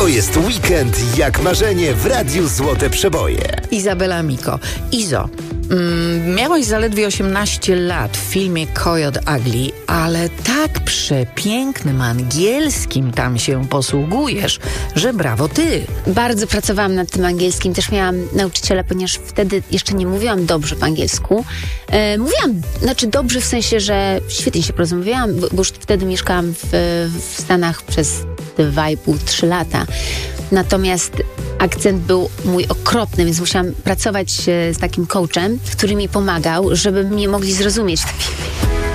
To jest weekend jak marzenie w Radiu Złote Przeboje. Izabela Miko. Izo, miałaś zaledwie 18 lat w filmie Coyote Ugly, ale tak przepięknym angielskim tam się posługujesz, że brawo ty. Bardzo pracowałam nad tym angielskim. Też miałam nauczyciela, ponieważ wtedy jeszcze nie mówiłam dobrze po angielsku. Mówiłam, dobrze w sensie, że świetnie się porozumiewałam, bo już wtedy mieszkałam w Stanach przez 2,5-3 lata. Natomiast akcent był mój okropny, więc musiałam pracować z takim coachem, który mi pomagał, żeby mnie mogli zrozumieć.